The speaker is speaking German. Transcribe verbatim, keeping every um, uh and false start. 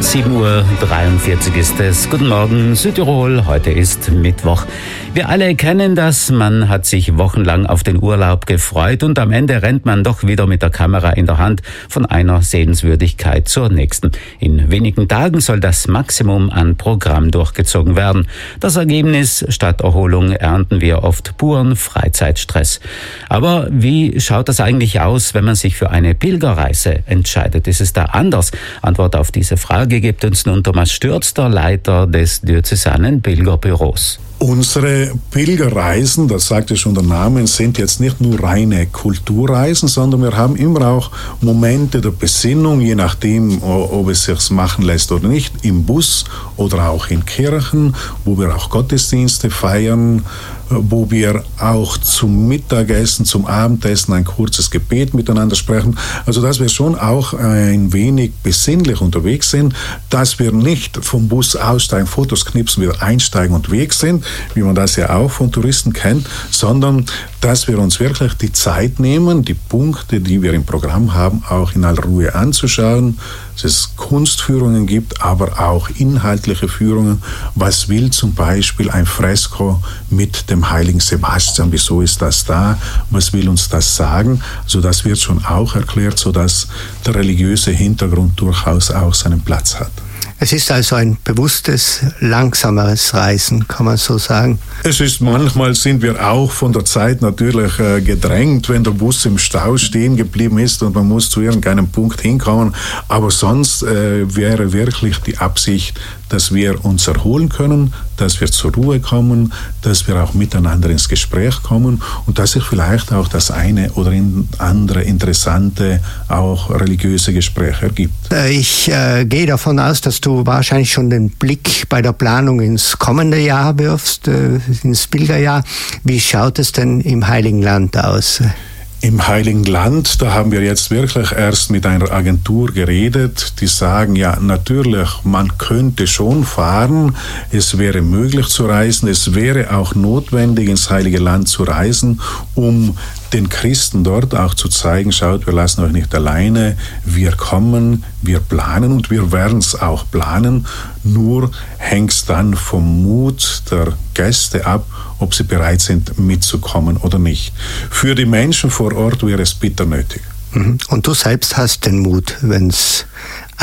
sieben Uhr dreiundvierzig ist es. Guten Morgen, Südtirol. Heute ist Mittwoch. Wir alle kennen das. Man hat sich wochenlang auf den Urlaub gefreut und am Ende rennt man doch wieder mit der Kamera in der Hand von einer Sehenswürdigkeit zur nächsten. In wenigen Tagen soll das Maximum an Programm durchgezogen werden. Das Ergebnis: statt Erholung ernten wir oft puren Freizeitstress. Aber wie schaut das eigentlich aus, wenn man sich für eine Pilgerreise entscheidet? Ist es da anders? Antwort auf diese Frage gibt uns nun Thomas Stürz, der Leiter des diözesanen Pilgerbüros. Unsere Pilgerreisen, das sagte schon der Name, sind jetzt nicht nur reine Kulturreisen, sondern wir haben immer auch Momente der Besinnung, je nachdem, ob es sich machen lässt oder nicht, im Bus oder auch in Kirchen, wo wir auch Gottesdienste feiern, wo wir auch zum Mittagessen, zum Abendessen ein kurzes Gebet miteinander sprechen. Also dass wir schon auch ein wenig besinnlich unterwegs sind, dass wir nicht vom Bus aussteigen, Fotos knipsen, wieder einsteigen und weg sind, wie man das ja auch von Touristen kennt, sondern dass wir uns wirklich die Zeit nehmen, die Punkte, die wir im Programm haben, auch in aller Ruhe anzuschauen, dass es Kunstführungen gibt, aber auch inhaltliche Führungen. Was will zum Beispiel ein Fresko mit dem heiligen Sebastian? Wieso ist das da? Was will uns das sagen? Also das wird schon auch erklärt, sodass der religiöse Hintergrund durchaus auch seinen Platz hat. Es ist also ein bewusstes, langsameres Reisen, kann man so sagen. Es ist manchmal, sind wir auch von der Zeit natürlich äh, gedrängt, wenn der Bus im Stau stehen geblieben ist und man muss zu irgendeinem Punkt hinkommen. Aber sonst äh, wäre wirklich die Absicht, dass wir uns erholen können, dass wir zur Ruhe kommen, dass wir auch miteinander ins Gespräch kommen und dass sich vielleicht auch das eine oder andere interessante, auch religiöse Gespräch ergibt. Ich äh, gehe davon aus, dass du wahrscheinlich schon den Blick bei der Planung ins kommende Jahr wirfst, äh, ins Pilgerjahr. Wie schaut es denn im Heiligen Land aus? Im Heiligen Land, da haben wir jetzt wirklich erst mit einer Agentur geredet, die sagen, ja, natürlich, man könnte schon fahren, es wäre möglich zu reisen, es wäre auch notwendig, ins Heilige Land zu reisen, um den Christen dort auch zu zeigen, schaut, wir lassen euch nicht alleine, wir kommen, wir planen und wir werden es auch planen, nur hängt es dann vom Mut der Gäste ab, ob sie bereit sind mitzukommen oder nicht. Für die Menschen vor Ort wäre es bitter nötig. Und du selbst hast den Mut, wenn es